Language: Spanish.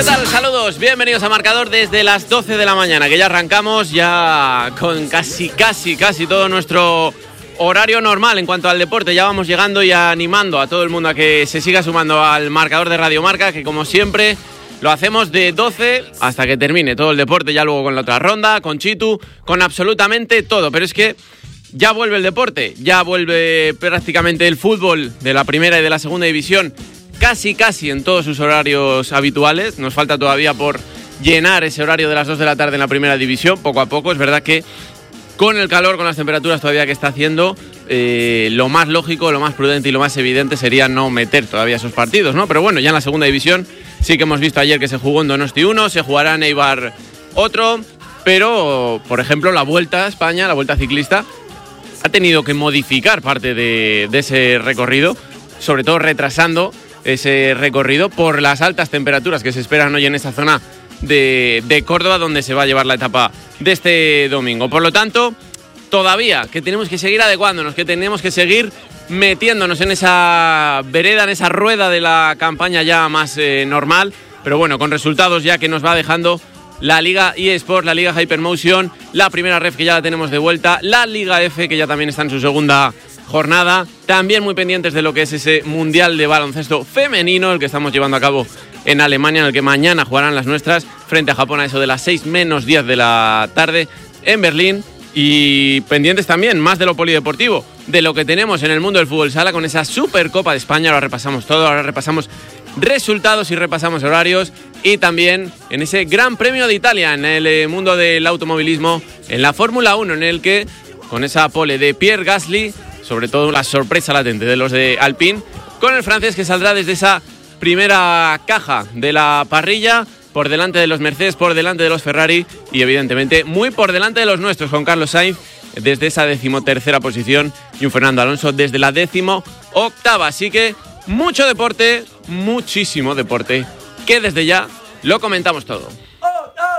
¿Qué tal? Saludos, bienvenidos a Marcador desde las 12 de la mañana, que ya arrancamos ya con casi todo nuestro horario normal en cuanto al deporte. Ya vamos llegando y animando a todo el mundo a que se siga sumando al Marcador de Radio Marca, que como siempre lo hacemos de 12 hasta que termine todo el deporte, ya luego con la otra ronda, con Chitu, con absolutamente todo. Pero es que ya vuelve el deporte, ya vuelve prácticamente el fútbol de la primera y de la segunda división, casi en todos sus horarios habituales. Nos falta todavía por llenar ese horario de las 2 de la tarde en la primera división, poco a poco. Es verdad que con el calor, con las temperaturas todavía que está haciendo, lo más lógico, lo más prudente y lo más evidente sería no meter todavía esos partidos, ¿no? Pero bueno, ya en la segunda división sí que hemos visto ayer que se jugó en Donosti 1, se jugará en Eibar otro, pero, por ejemplo, la Vuelta a España, la Vuelta Ciclista, ha tenido que modificar parte de ese recorrido, sobre todo retrasando ese recorrido por las altas temperaturas que se esperan hoy en esta zona de Córdoba, donde se va a llevar la etapa de este domingo. Por lo tanto, todavía que tenemos que seguir adecuándonos, que tenemos que seguir metiéndonos en esa vereda, en esa rueda de la campaña ya más normal, pero bueno, con resultados ya que nos va dejando la Liga eSports, la Liga Hypermotion, la primera ref que ya la tenemos de vuelta, la Liga F que ya también está en su segunda jornada, también muy pendientes de lo que es ese Mundial de Baloncesto Femenino, el que estamos llevando a cabo en Alemania, en el que mañana jugarán las nuestras frente a Japón a eso de las 6:10 de la tarde en Berlín. Y pendientes también, más de lo polideportivo, de lo que tenemos en el mundo del fútbol sala con esa Supercopa de España. Ahora repasamos todo, ahora repasamos resultados y repasamos horarios, y también en ese Gran Premio de Italia, en el mundo del automovilismo, en la Fórmula 1, en el que con esa pole de Pierre Gasly, sobre todo la sorpresa latente de los de Alpine, con el francés que saldrá desde esa primera caja de la parrilla, por delante de los Mercedes, por delante de los Ferrari y evidentemente muy por delante de los nuestros, con Carlos Sainz desde esa 13ª posición y un Fernando Alonso desde la 18ª. Así que mucho deporte, muchísimo deporte, que desde ya lo comentamos todo.